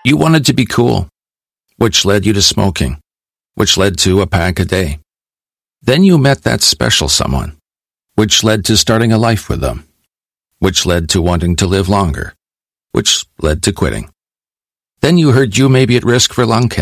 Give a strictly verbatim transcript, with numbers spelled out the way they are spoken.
You wanted to be cool, which led you to smoking, which led to a pack a day. Then you met that special someone, which led to starting a life with them, which led to wanting to live longer, which led to quitting. Then you heard you may be at risk for lung cancer.